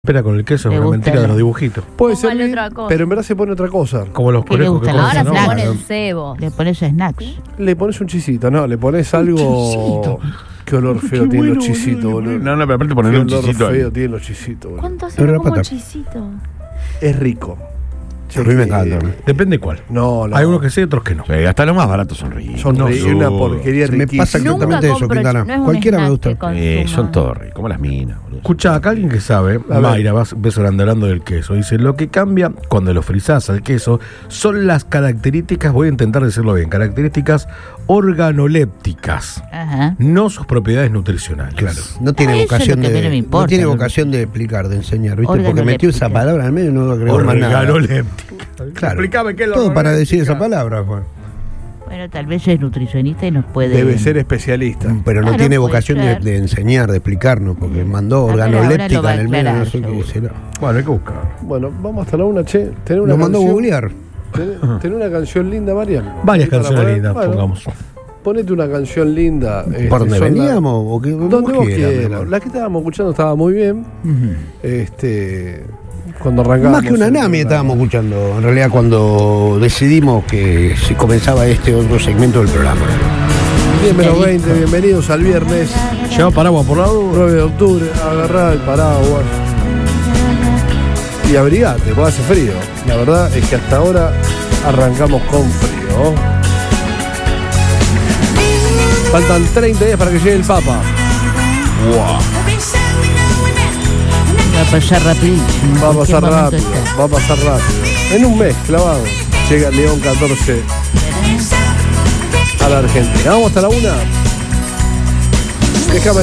Espera con el queso, Le es una gusta mentira de la- los dibujitos. Puede ser, Póngale otra cosa. pero en verdad se pone otra cosa. Como los ¿Qué le conejos que gusta? comen Ahora se zanahoria. ponen Bueno, cebos. Le pones snacks. Le pones un chisito, no, le pones algo. Qué olor feo tienen los chisitos, boludo. No, pero aparte Qué ponerle un olor chisito ahí. feo tienen los chisitos, boludo. ¿Cuánto hace Pero la como pata. chisito? Es rico. A mí me encanta. Depende cuál. No, no. Hay unos que sí, otros que no. Sí, hasta los más baratos son ricos. Son una porquería Se me riquísima. pasa exactamente eso, compro, Quintana. no es un Cualquiera me snack gusta. que consumo. Son todos ricos, como las minas, boludo. Escucha, acá alguien que sabe, ver. Mayra, ves hablando del queso, dice, lo que cambia cuando lo frizás al queso son las características, voy a intentar decirlo bien, características organolépticas, Ajá. no sus propiedades nutricionales. Claro. No tiene Eso es vocación lo que a mí de. no me importa, no tiene ¿no? vocación de explicar, de enseñar, ¿viste? Porque Organoléptica. metió esa palabra en el medio y no lo agregó más nada. Organoléptica. Claro. Explícame qué es lo Todo para decir esa organoléptica. palabra, Juan. Bueno, tal vez es nutricionista y nos puede... Debe ser especialista. Pero no Claro, tiene puede vocación ser. de enseñar, de explicarnos, porque mandó A ver, ahora lo va organoléptica a en el medio, no sé aclarar, qué será. Bueno, hay que buscar. Bueno, vamos hasta la una, che. Tener una Nos mandó a canción- googlear. tener una canción linda, Marian. Varias Para canciones poner- lindas, bueno, pongamos. Ponete una canción linda. ¿Por dónde son la- veníamos? ¿O qué, Donde vos mi quieras. amor? La que estábamos escuchando estaba muy bien. Ujú. Cuando arrancamos. Más que una NAMI estábamos escuchando, en realidad, cuando decidimos que se comenzaba este otro segmento del programa. 10 menos 20, bienvenidos al viernes ¿Lleva paraguas por lado? 9 de octubre. Agarrá el paraguas y abrigate, porque hace frío. La verdad es que hasta ahora arrancamos con frío. Faltan 30 días para que llegue el Papa. Va a pasar rapidísimo. Va a ¿En qué pasar momento rápido, está? va a pasar rápido. En un mes, clavado. Llega el León 14 a la Argentina. Vamos hasta la una. Déjame